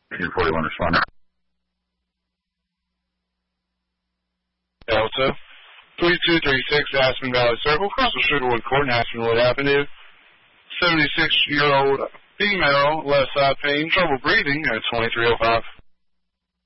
Your 41 responder. Delta 3236 Aspen Valley Circle, across the Sugarwood Court in Aspenwood Avenue. 76-year-old female, left side pain, trouble breathing at 2305.